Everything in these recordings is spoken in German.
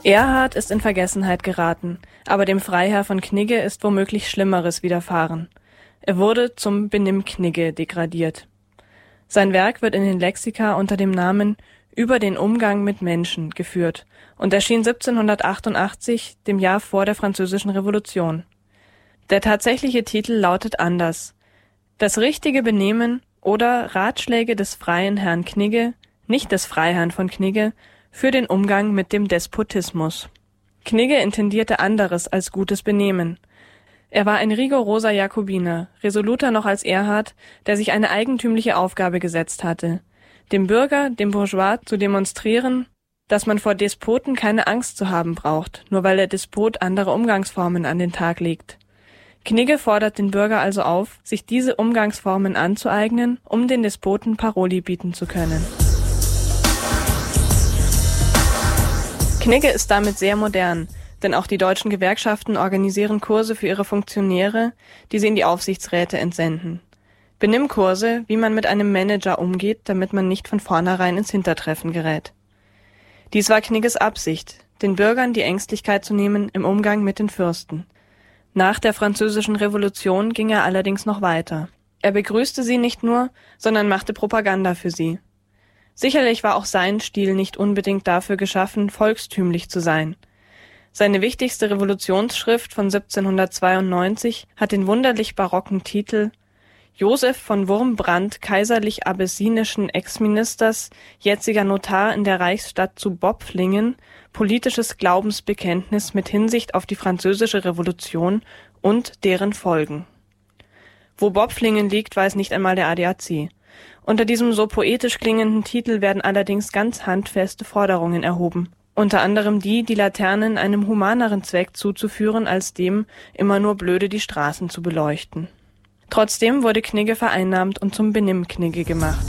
Erhard ist in Vergessenheit geraten, aber dem Freiherr von Knigge ist womöglich Schlimmeres widerfahren. Er wurde zum Benimm-Knigge degradiert. Sein Werk wird in den Lexika unter dem Namen Über den Umgang mit Menschen geführt und erschien 1788, dem Jahr vor der Französischen Revolution. Der tatsächliche Titel lautet anders: Das richtige Benehmen oder Ratschläge des freien Herrn Knigge, nicht des Freiherrn von Knigge, für den Umgang mit dem Despotismus. Knigge intendierte anderes als gutes Benehmen. Er war ein rigoroser Jakobiner, resoluter noch als Erhard, der sich eine eigentümliche Aufgabe gesetzt hatte: dem Bürger, dem Bourgeois zu demonstrieren, dass man vor Despoten keine Angst zu haben braucht, nur weil der Despot andere Umgangsformen an den Tag legt. Knigge fordert den Bürger also auf, sich diese Umgangsformen anzueignen, um den Despoten Paroli bieten zu können. Knigge ist damit sehr modern, denn auch die deutschen Gewerkschaften organisieren Kurse für ihre Funktionäre, die sie in die Aufsichtsräte entsenden. Benimmkurse, wie man mit einem Manager umgeht, damit man nicht von vornherein ins Hintertreffen gerät. Dies war Knigges Absicht, den Bürgern die Ängstlichkeit zu nehmen im Umgang mit den Fürsten. Nach der Französischen Revolution ging er allerdings noch weiter. Er begrüßte sie nicht nur, sondern machte Propaganda für sie. Sicherlich war auch sein Stil nicht unbedingt dafür geschaffen, volkstümlich zu sein. Seine wichtigste Revolutionsschrift von 1792 hat den wunderlich barocken Titel Joseph von Wurmbrand kaiserlich-abessinischen Ex-Ministers, jetziger Notar in der Reichsstadt zu Bopflingen, politisches Glaubensbekenntnis mit Hinsicht auf die Französische Revolution und deren Folgen. Wo Bopflingen liegt, weiß nicht einmal der ADAC. Unter diesem so poetisch klingenden Titel werden allerdings ganz handfeste Forderungen erhoben. Unter anderem die Laternen einem humaneren Zweck zuzuführen, als dem, immer nur blöde die Straßen zu beleuchten. Trotzdem wurde Knigge vereinnahmt und zum Benimm-Knigge gemacht.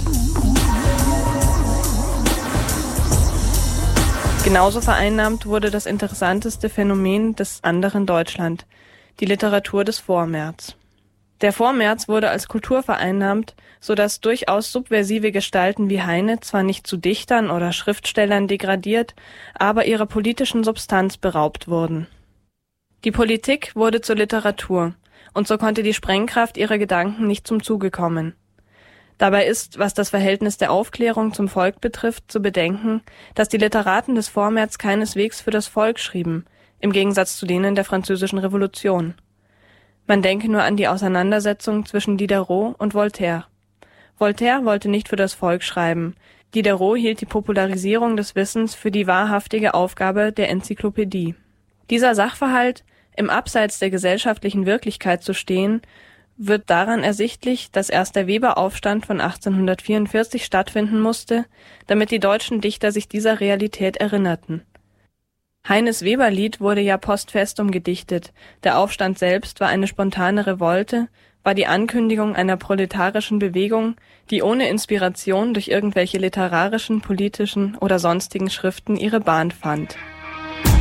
Genauso vereinnahmt wurde das interessanteste Phänomen des anderen Deutschland, die Literatur des Vormärz. Der Vormärz wurde als Kultur vereinnahmt, so dass durchaus subversive Gestalten wie Heine zwar nicht zu Dichtern oder Schriftstellern degradiert, aber ihrer politischen Substanz beraubt wurden. Die Politik wurde zur Literatur, und so konnte die Sprengkraft ihrer Gedanken nicht zum Zuge kommen. Dabei ist, was das Verhältnis der Aufklärung zum Volk betrifft, zu bedenken, dass die Literaten des Vormärz keineswegs für das Volk schrieben, im Gegensatz zu denen der Französischen Revolution. Man denke nur an die Auseinandersetzung zwischen Diderot und Voltaire. Voltaire wollte nicht für das Volk schreiben. Diderot hielt die Popularisierung des Wissens für die wahrhaftige Aufgabe der Enzyklopädie. Dieser Sachverhalt, im Abseits der gesellschaftlichen Wirklichkeit zu stehen, wird daran ersichtlich, dass erst der Weberaufstand von 1844 stattfinden musste, damit die deutschen Dichter sich dieser Realität erinnerten. Heines Weberlied wurde ja post festum gedichtet, der Aufstand selbst war eine spontane Revolte, war die Ankündigung einer proletarischen Bewegung, die ohne Inspiration durch irgendwelche literarischen, politischen oder sonstigen Schriften ihre Bahn fand.